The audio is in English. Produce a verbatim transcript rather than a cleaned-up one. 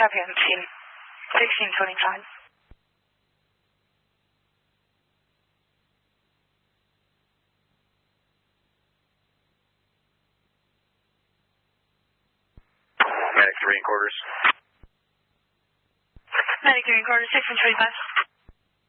Copy on scene. sixteen twenty-five. Medic three and quarters. Medic three and quarters, sixteen twenty-five.